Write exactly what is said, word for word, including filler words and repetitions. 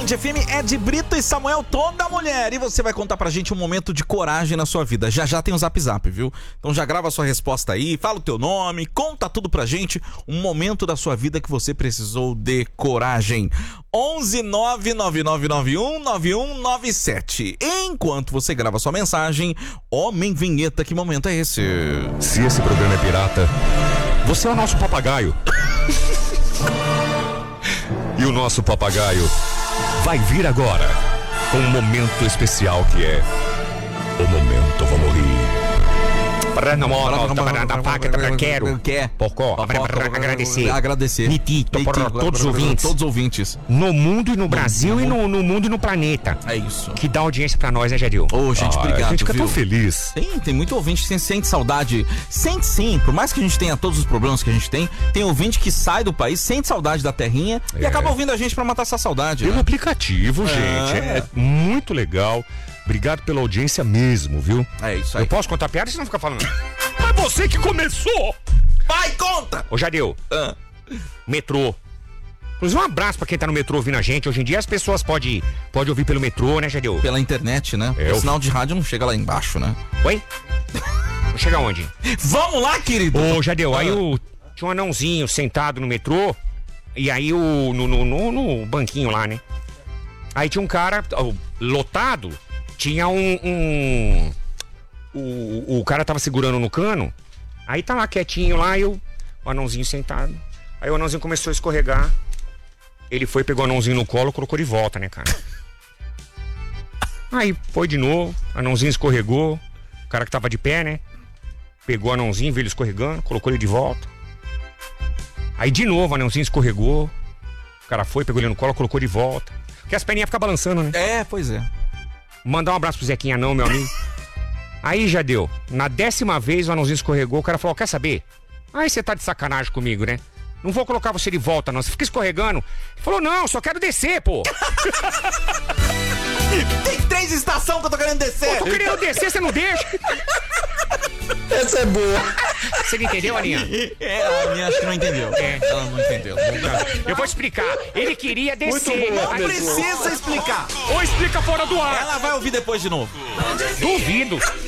Band F M, Ed Brito e Samuel, toda mulher. E você vai contar pra gente um momento de coragem na sua vida. Já já tem o Zap Zap, viu? Então já grava a sua resposta aí, fala o teu nome, conta tudo pra gente. Um momento da sua vida que você precisou de coragem. onze nove nove nove nove um nove um nove sete. Enquanto você grava sua mensagem, homem vinheta, que momento é esse? Se esse programa é pirata, você é o nosso papagaio. E o nosso papagaio vai vir agora com um momento especial que é o momento vamos rir. Quero Pocó, agradecer Agradecer Nitito, por todos os ouvintes, todos os ouvintes no mundo e no Brasil e no, no mundo e no planeta. É isso. Que dá audiência pra nós, né, Jadil? Ô, gente, Ah, obrigado, a gente fica viu? tão feliz. Tem, tem muito ouvinte que sente saudade. Sente sim, por mais que a gente tenha todos os problemas que a gente tem, tem ouvinte que sai do país, sente saudade da terrinha e É. acaba ouvindo a gente pra matar essa saudade. Pelo né? aplicativo, É. gente. É muito legal. Obrigado pela audiência mesmo, viu? É isso aí. Eu posso contar piada e você não fica falando. Mas você que começou! Vai, conta! Ô, Jadeu, Ah. metrô. Inclusive, um abraço pra quem tá no metrô ouvindo a gente. Hoje em dia as pessoas podem pode ouvir pelo metrô, né, Jadeu? Pela internet, né? É, o eu- sinal de rádio não chega lá embaixo, né? Oi? Não chega aonde? Vamos lá, querido! Ô, Jadeu, aí Ah. o, tinha um anãozinho sentado no metrô. E aí o. No, no, no, no banquinho lá, né? Aí tinha um cara ó, lotado. Tinha um. um o, o cara tava segurando no cano. Aí tá lá quietinho lá e o, o anãozinho sentado. Aí o anãozinho começou a escorregar. Ele foi, pegou o anãozinho no colo, colocou de volta, né, cara? Aí foi de novo, o anãozinho escorregou. O cara que tava de pé, né? Pegou o anãozinho, viu ele escorregando, colocou ele de volta. Aí de novo o anãozinho escorregou. O cara foi, pegou ele no colo, colocou de volta. Porque as perninhas ficam balançando, né? É, pois é. Mandar um abraço pro Zequinha não, meu amigo. Aí já deu. Na décima vez o anãozinho escorregou, o cara falou, quer saber? Aí você tá de sacanagem comigo, né? Não vou colocar você de volta, não. Você fica escorregando. Ele falou, não, só quero descer, pô. Tem três estações que eu tô querendo descer! Tô querendo descer, você não deixa. Essa é boa. Você não entendeu, Aninha? É, a minha acho que não entendeu. É. Ela não entendeu. Eu vou explicar. Ele queria descer. bom, Não Aí- precisa explicar. Ou explica fora do ar. Ela vai ouvir depois de novo. Duvido.